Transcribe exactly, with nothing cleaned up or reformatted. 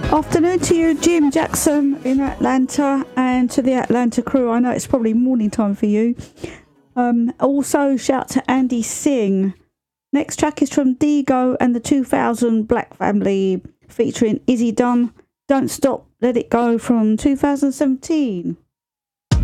Afternoon to you, Jim Jackson in Atlanta, and to the Atlanta crew. I know it's probably morning time for you. Um, also, shout to Andy Singh. Next track is from Digo and the two thousand Black Family featuring Izzy Dunn. Don't Stop, Let It Go from two thousand seventeen.